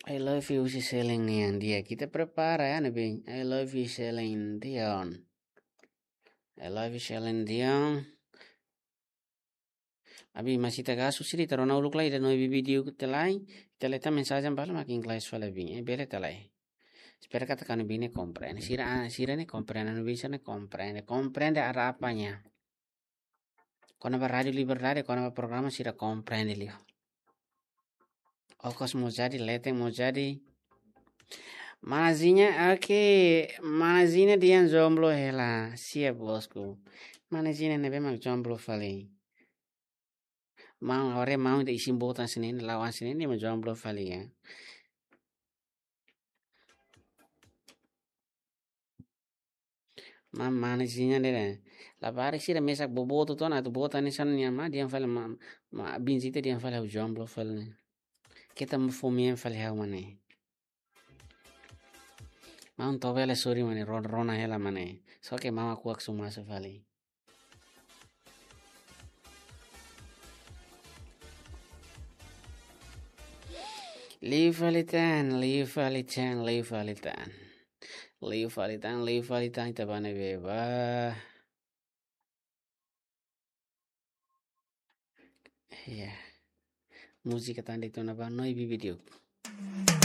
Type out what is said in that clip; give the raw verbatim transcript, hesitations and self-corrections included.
I love you si Celine dia. Kita prepara ya nabi. I love you Celine Dion. I love you Celine Dion. Abi masih taga susiri tarona uluk lai dan noi video telai. Teleta mensagem bala makin class fala bing. E bere telai. Spero kata kanu bine comprende. Sira sira ne comprende, non bisa ne comprende. Comprende arah apanya. Kono ba radio liberdade, kono ba programa sira comprende lio. Okos mau jadi, leteng mau jadi. Manazinya, oke. Manazinya dia jomblo hela. Siap bosku. Manazinya nebe mak jomblo fali. Mau ore mau de isim botan sini lawan sini ni mau jomblo fali ya. Ma manazinya deh. La pare sira mesak boboto ton atu botan ni san ni ma dia fali ma ma binzite dia fali jomblo fali. Kita mau fumien fali hau mane. Mau tovele suri mane ron rona hela mane. So ke mama kuak suma se fali. Live Valitan, live Valitan, live Valitan. Live Valitan, live Valitan kita bane beba. Ya, musik tadi itu napa noi video.